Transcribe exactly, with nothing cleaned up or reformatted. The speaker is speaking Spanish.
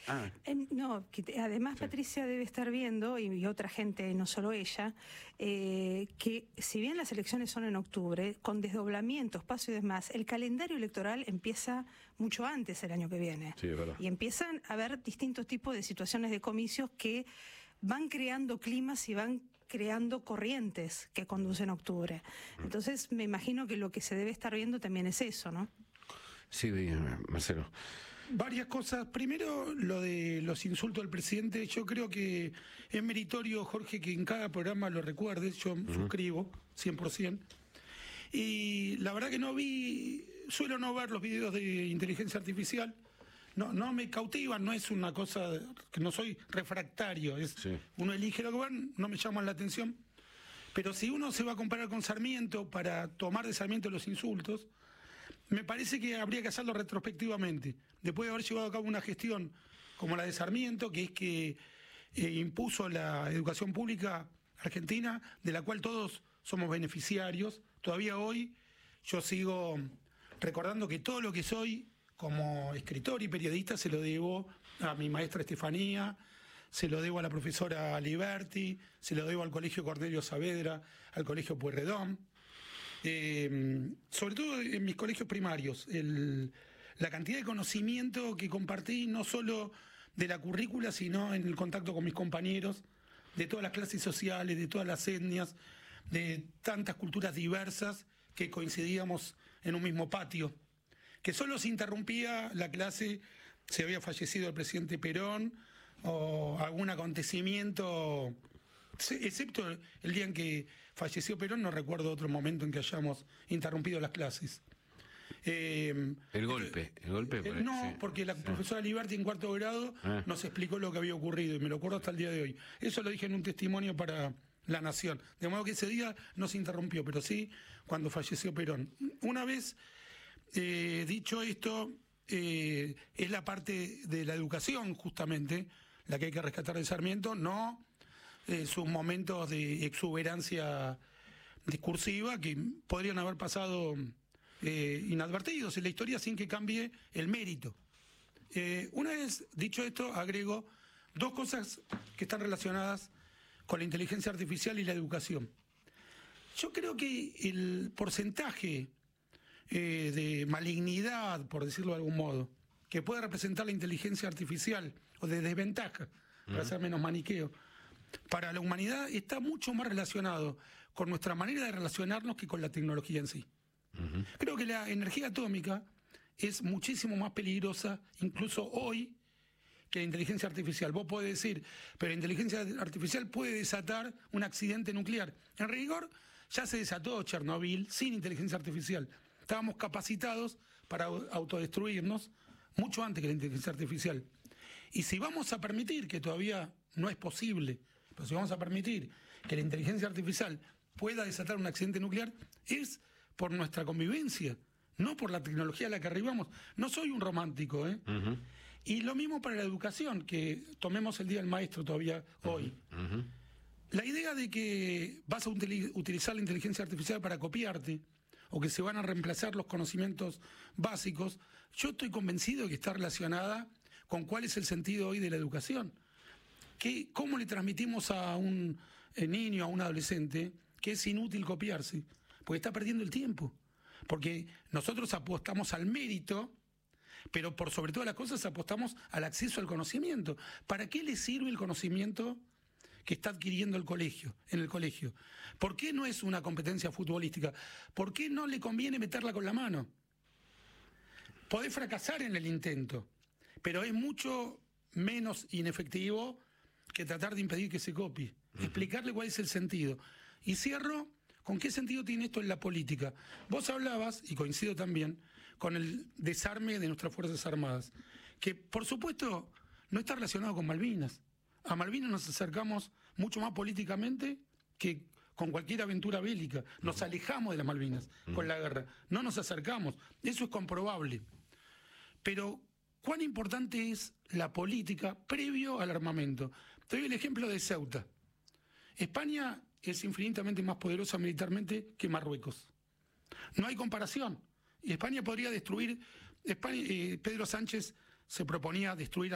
Ah. Eh, no, que te, además sí. Patricia debe estar viendo, y, y otra gente, no solo ella, eh, que si bien las elecciones son en octubre, con desdoblamientos, pasos y demás, el calendario electoral empieza mucho antes el año que viene. Sí, es verdad. Y empiezan a haber distintos tipos de situaciones de comicios que van creando climas y van creando corrientes que conducen a octubre. Entonces me imagino que lo que se debe estar viendo también es eso, ¿no? Sí, Marcelo. Varias cosas. Primero, lo de los insultos del presidente. Yo creo que es meritorio, Jorge, que en cada programa lo recuerdes. Yo uh-huh. suscribo, cien por ciento. Y la verdad que no vi, suelo no ver los videos de inteligencia artificial. No, no me cautivan, no es una cosa, que no soy refractario. Es, sí. Uno elige lo que van, no me llaman la atención. Pero si uno se va a comparar con Sarmiento para tomar de Sarmiento los insultos, me parece que habría que hacerlo retrospectivamente. Después de haber llevado a cabo una gestión como la de Sarmiento, que es que eh, impuso la educación pública argentina, de la cual todos somos beneficiarios. Todavía hoy yo sigo recordando que todo lo que soy como escritor y periodista se lo debo a mi maestra Estefanía, se lo debo a la profesora Liberti, se lo debo al Colegio Cornelio Saavedra, al Colegio Pueyrredón. Eh, sobre todo en mis colegios primarios, el, la cantidad de conocimiento que compartí, no solo de la currícula, sino en el contacto con mis compañeros, de todas las clases sociales, de todas las etnias, de tantas culturas diversas que coincidíamos en un mismo patio, que solo se interrumpía la clase si había fallecido el presidente Perón o algún acontecimiento. Excepto el día en que falleció Perón, no recuerdo otro momento en que hayamos interrumpido las clases. Eh, el golpe, el golpe. Eh, no, sí, porque la sí. profesora Liberti en cuarto grado ah. nos explicó lo que había ocurrido y me lo acuerdo hasta el día de hoy. Eso lo dije en un testimonio para La Nación. De modo que ese día no se interrumpió, pero sí cuando falleció Perón. Una vez eh, dicho esto, eh, es la parte de la educación justamente la que hay que rescatar de Sarmiento, no Eh, sus momentos de exuberancia discursiva que podrían haber pasado eh, inadvertidos en la historia sin que cambie el mérito. Eh, una vez dicho esto, agrego dos cosas que están relacionadas con la inteligencia artificial y la educación. Yo creo que el porcentaje eh, de malignidad, por decirlo de algún modo, que puede representar la inteligencia artificial, o de desventaja, para ser menos maniqueo, para la humanidad está mucho más relacionado con nuestra manera de relacionarnos que con la tecnología en sí. Uh-huh. Creo que la energía atómica es muchísimo más peligrosa, incluso hoy, que la inteligencia artificial. Vos podés decir, pero la inteligencia artificial puede desatar un accidente nuclear. En rigor, ya se desató Chernobyl sin inteligencia artificial. Estábamos capacitados para autodestruirnos mucho antes que la inteligencia artificial. Y si vamos a permitir, que todavía no es posible, pero si vamos a permitir que la inteligencia artificial pueda desatar un accidente nuclear, es por nuestra convivencia, no por la tecnología a la que arribamos. No soy un romántico, ¿eh? Uh-huh. Y lo mismo para la educación, que tomemos el Día del Maestro todavía hoy. Uh-huh. La idea de que vas a utilizar la inteligencia artificial para copiarte, o que se van a reemplazar los conocimientos básicos, yo estoy convencido de que está relacionada con cuál es el sentido hoy de la educación. ¿Qué, ¿Cómo le transmitimos a un niño, a un adolescente, que es inútil copiarse? Porque está perdiendo el tiempo. Porque nosotros apostamos al mérito, pero por sobre todas las cosas apostamos al acceso al conocimiento. ¿Para qué le sirve el conocimiento que está adquiriendo el colegio, en el colegio? ¿Por qué no es una competencia futbolística? ¿Por qué no le conviene meterla con la mano? Podés fracasar en el intento, pero es mucho menos inefectivo que tratar de impedir que se copie. Uh-huh. Explicarle cuál es el sentido. Y cierro con qué sentido tiene esto en la política. Vos hablabas, y coincido también, con el desarme de nuestras Fuerzas Armadas, que por supuesto no está relacionado con Malvinas. A Malvinas nos acercamos mucho más políticamente que con cualquier aventura bélica. Nos alejamos de las Malvinas uh-huh. con la guerra. No nos acercamos. Eso es comprobable. Pero ¿cuán importante es la política previo al armamento? Te doy el ejemplo de Ceuta. España es infinitamente más poderosa militarmente que Marruecos. No hay comparación. Y España podría destruir... España, eh, Pedro Sánchez se proponía destruir